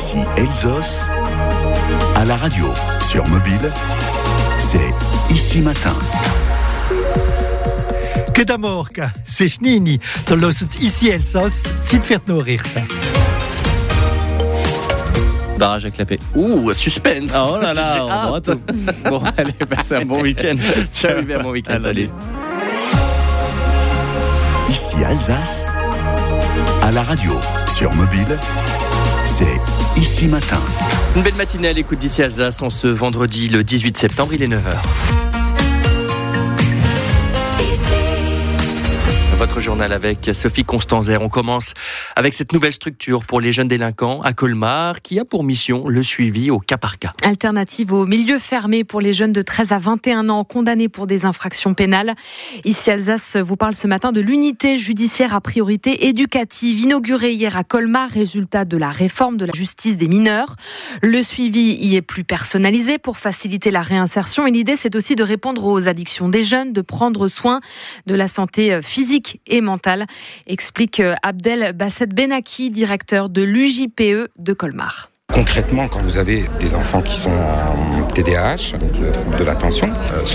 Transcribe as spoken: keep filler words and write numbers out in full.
Ici Elsos, à la radio, sur mobile, c'est Ici Matin. Que d'amorca, c'est Schnini, dans l'ost Ici Elsos, c'est fait nourrir. Barrage à clapper. Ouh, suspense. Oh là là, J'ai on hâte. droite. Bon, allez, passez un bon week-end. Tu as arrivé un bon week-end, salut. Ici Alsace, à la radio, sur mobile, c'est Ici Matin. Une belle matinée à l'écoute d'Ici Alsace en ce vendredi le dix-huit septembre, il est neuf heures. Votre journal avec Sophie Constanzer. On commence avec cette nouvelle structure pour les jeunes délinquants à Colmar qui a pour mission le suivi au cas par cas. Alternative au milieu fermé pour les jeunes de treize à vingt et un ans condamnés pour des infractions pénales. Ici Alsace vous parle ce matin de l'unité judiciaire à priorité éducative inaugurée hier à Colmar, résultat de la réforme de la justice des mineurs. Le suivi y est plus personnalisé pour faciliter la réinsertion et l'idée c'est aussi de répondre aux addictions des jeunes, de prendre soin de la santé physique et mentale, explique Abdel Basset Benaki, directeur de l'U J P E de Colmar. Concrètement, quand vous avez des enfants qui sont en T D A H, donc le trouble de l'attention, euh,